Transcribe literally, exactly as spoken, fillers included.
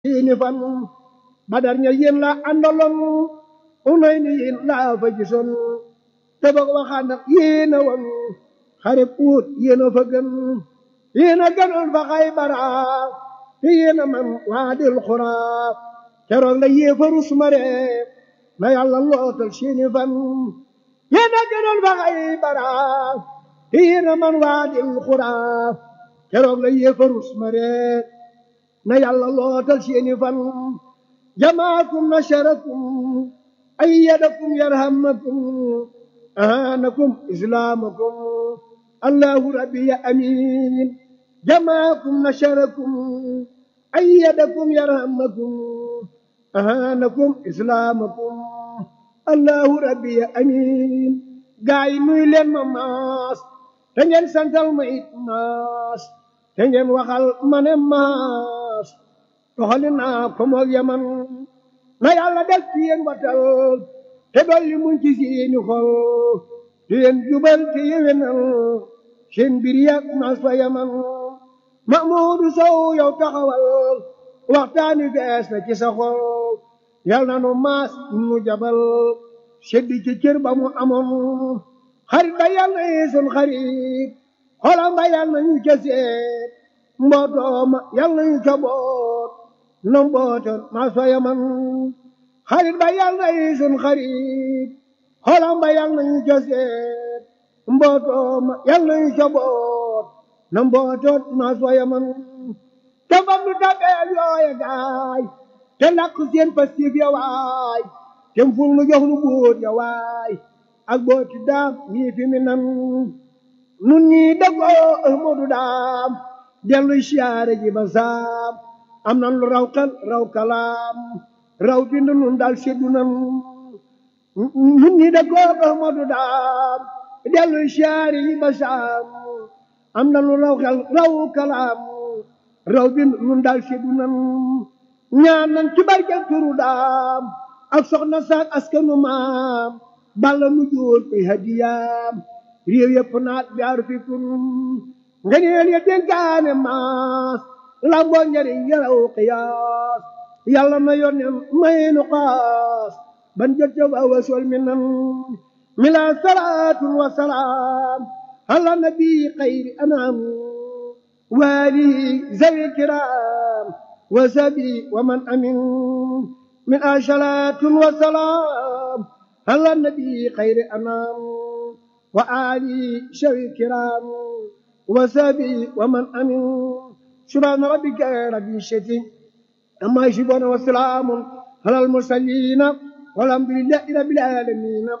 seeni fan badar ña yéen la àndaloon unay ni yéen laa fa gisoon te boog waxaan nag yéen a woon xare uut yéen a fa gën yéen a gënoon fa Xaybara te yéen a man waadil xuraa keroog la yéefarus mare na yàlla lootal seeni fan yéen a gënoon fa Xaybara te yéen a man waadil xuraa keroog la yéefarus mare na yàlla lootal seeni fan jamaakum nasarakum ayyadakum yarhamakum ahanakum islamakum allahu rabbi ya amin jamaakum nasarakum ayyadakum yarhamakum ahanakum islamakum allahu rabbi ya amin gaay nuy leen ma maas te ngeen santal ma it maas te ngeen waxal ma ne maas toxali naa ko moog yaman na yàlla def ci yéen watal te dolli muñ ci seeni xol te yéen jubal te yewenal seen mbir yak maas fa yaman Mahmuudu Sow yow taxawal waxtaani fees na ci sa xol yal na nu maas nu jabal seddi ci cër ba mu amoon xarit ba yal na sun xarit xolam ba yal na ñu ca seet mbootooma yal na ñu ca boot na mbootoon maas fa yaman xarit ba yal na sun xarit xolam ba yal na ñu ca seet mbootooma yal na ñu ca boot na mbootoon maas fa yaman te fam nu tabeel yooye gaay te lakk seen pastif ya waay te ful nu jox nu bóot ya waay ak booti daam ñii fi mi nan nun ñii dëggoo Ahmadu daam delluy siyaare ji ba saam am nan lu raw xel raw kalaam raw bind nun dal seddu nan nun ñii dëggoo Ahmadu daam delluy siyaare ji ba saam am nan lu raw xel raw kalaam raw bind nun dal seddu nan ñaan nan ci barke turu daam ak soxna saak askanu maam balla nu jóor koy hadiyaam réew yëpp naat biar fi kun ngeneel ya dénkaane maas lamboo njariñ yaraw qiyaas yàlla na yónneen may nu xaas ban jot ca waa wasol mi nan mi la salaatun wa salaam ala nabi xayri anam waali zawi kiram wa sabi wa man amin min asalaatun wa salaam ala nabi xayri anam wa ali shawi kiram wa sabi wa man amin subhaana rabbika rabbil izzati amma yasifuun wa salaamun alal mursaliin walhamdulillahi rabbil aalamiin